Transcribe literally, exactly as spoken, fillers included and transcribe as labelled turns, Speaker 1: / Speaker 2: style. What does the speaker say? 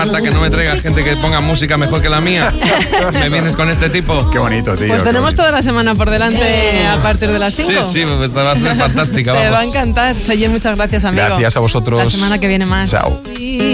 Speaker 1: Marta, que no me traigas gente que ponga música mejor que la mía. Me vienes con este tipo.
Speaker 2: Qué bonito, tío.
Speaker 3: Pues tenemos toda la semana por delante a partir de las cinco.
Speaker 1: Sí, sí, pues va a ser fantástica.
Speaker 3: Te
Speaker 1: Vamos.
Speaker 3: va a encantar. Oye, muchas gracias, amigo.
Speaker 2: Gracias a vosotros.
Speaker 3: La semana que viene más.
Speaker 2: Chao.